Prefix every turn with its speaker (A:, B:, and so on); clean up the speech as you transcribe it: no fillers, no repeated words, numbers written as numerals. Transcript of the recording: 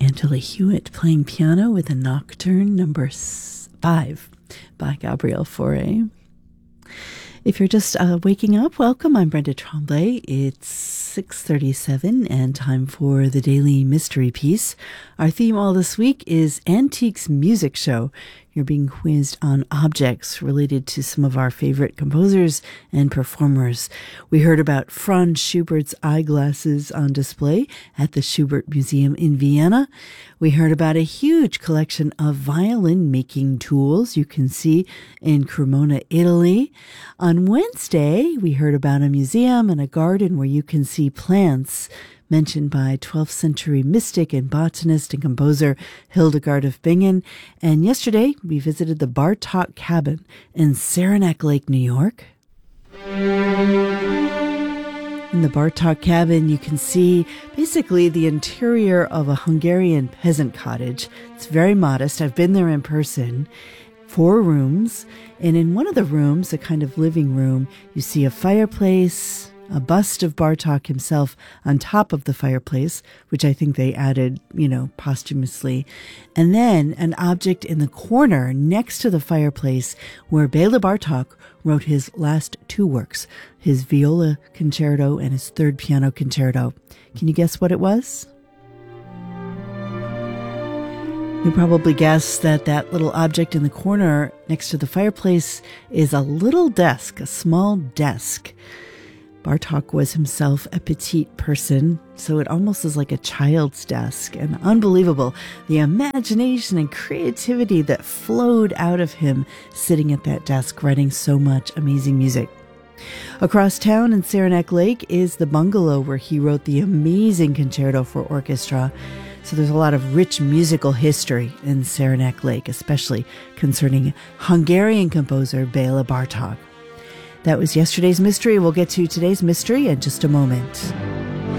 A: Angela Hewitt playing piano with a Nocturne number 5 by Gabriel Fauré. If you're just waking up, welcome. I'm Brenda Tremblay. It's 6:37 and time for the Daily Mystery Piece. Our theme all this week is Antiques Music Show. You're being quizzed on objects related to some of our favorite composers and performers. We heard about Franz Schubert's eyeglasses on display at the Schubert Museum in Vienna. We heard about a huge collection of violin-making tools you can see in Cremona, Italy. On Wednesday, we heard about a museum and a garden where you can see plants mentioned by 12th century mystic and botanist and composer Hildegard of Bingen. And yesterday, we visited the Bartók Cabin in Saranac Lake, New York. In the Bartók Cabin, you can see basically the interior of a Hungarian peasant cottage. It's very modest. I've been there in person. 4 rooms. And in one of the rooms, a kind of living room, you see a fireplace, a bust of Bartók himself on top of the fireplace, which I think they added, posthumously. And then an object in the corner next to the fireplace where Béla Bartók wrote his last 2 works, his viola concerto and his 3rd piano concerto. Can you guess what it was? You probably guess that little object in the corner next to the fireplace is a little desk, a small desk. Bartók was himself a petite person, so it almost is like a child's desk. And unbelievable, the imagination and creativity that flowed out of him sitting at that desk writing so much amazing music. Across town in Saranac Lake is the bungalow where he wrote the amazing concerto for orchestra. So there's a lot of rich musical history in Saranac Lake, especially concerning Hungarian composer Béla Bartók. That was yesterday's mystery. We'll get to today's mystery in just a moment.